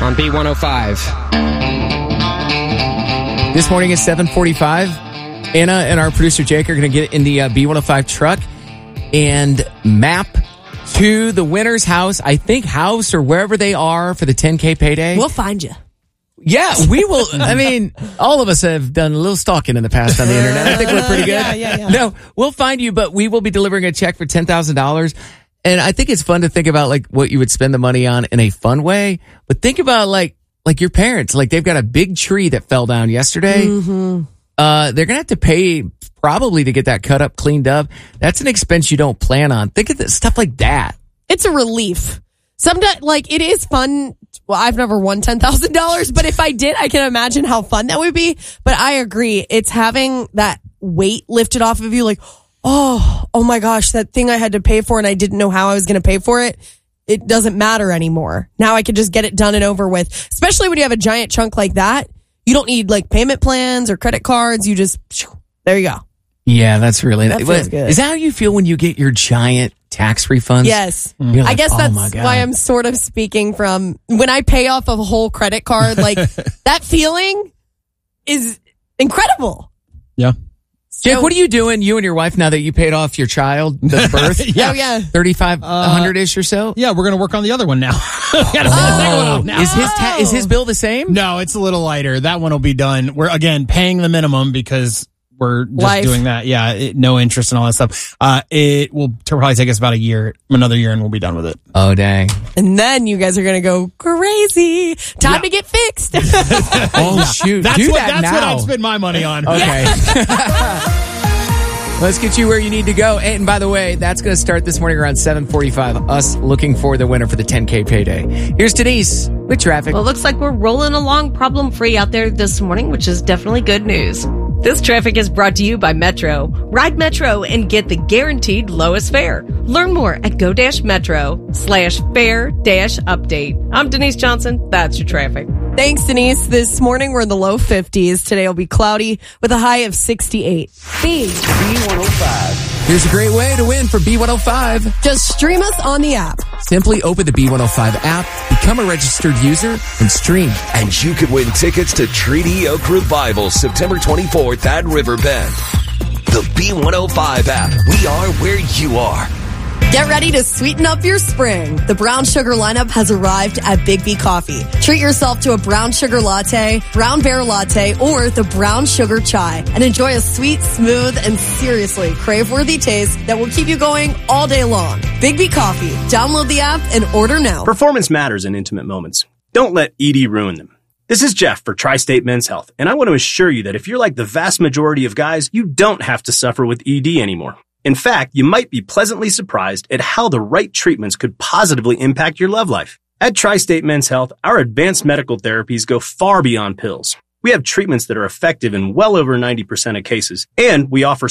on B105. This morning at 7:45, Anna and our producer Jake are going to get in the B105 truck and map to the winner's house, I think house or wherever they are for the 10K payday. We'll find you. Yeah, we will. I mean, all of us have done a little stalking in the past on the internet. I think we're pretty good. Yeah. No, we'll find you, but we will be delivering a check for $10,000. And I think it's fun to think about like what you would spend the money on in a fun way. But think about like your parents, like they've got a big tree that fell down yesterday. Mm-hmm. They're going to have to pay probably to get that cut up, cleaned up. That's an expense you don't plan on. Think of stuff like that. It's a relief. Sometimes, like, it is fun. Well, I've never won $10,000, but if I did, I can imagine how fun that would be. But I agree. It's having that weight lifted off of you. Like, oh my gosh, that thing I had to pay for and I didn't know how I was going to pay for it. It doesn't matter anymore. Now I can just get it done and over with. Especially when you have a giant chunk like that. You don't need like payment plans or credit cards. You just, there you go. Yeah, that's really that feels good. Is that how you feel when you get your giant tax refunds? Yes. Like, I guess that's my God. why I'm sort of speaking from when I pay off a whole credit card, like that feeling is incredible. Yeah. Jake, what are you doing, you and your wife, now that you paid off your child, the birth? Yeah. Oh, yeah. 3,500-ish or so? Yeah, we're going to work on the other one now. Gotta pay the second one off now. Is his bill the same? No, it's a little lighter. That one will be done. We're, again, paying the minimum because we're just Life. doing that. Yeah, no interest and all that stuff. It will probably take us about another year, and we'll be done with it. Oh, dang. And then you guys are going to go crazy. Time to get fixed. Oh, shoot. That's Do what that now. I'd spend my money on. Okay. Let's get you where you need to go. And by the way, that's going to start this morning around 7:45. Us looking for the winner for the 10K payday. Here's Denise with traffic. Well, it looks like we're rolling along problem-free out there this morning, which is definitely good news. This traffic is brought to you by Metro. Ride Metro and get the guaranteed lowest fare. Learn more at go-metro/fare-update. I'm Denise Johnson. That's your traffic. Thanks, Denise. This morning we're in the low 50s. Today will be cloudy with a high of 68. B105. Here's a great way to win for B105. Just stream us on the app. Simply open the B105 app, become a registered user, and stream. And you could win tickets to Treaty Oak Revival September 24th at Riverbend. The B105 app. We are where you are. Get ready to sweeten up your spring. The brown sugar lineup has arrived at Big B Coffee. Treat yourself to a brown sugar latte, brown bear latte, or the brown sugar chai, and enjoy a sweet, smooth, and seriously crave-worthy taste that will keep you going all day long. Big B Coffee. Download the app and order now. Performance matters in intimate moments. Don't let ED ruin them. This is Jeff for Tri-State Men's Health, and I want to assure you that if you're like the vast majority of guys, you don't have to suffer with ED anymore. In fact, you might be pleasantly surprised at how the right treatments could positively impact your love life. At Tri-State Men's Health, our advanced medical therapies go far beyond pills. We have treatments that are effective in well over 90% of cases, and we offer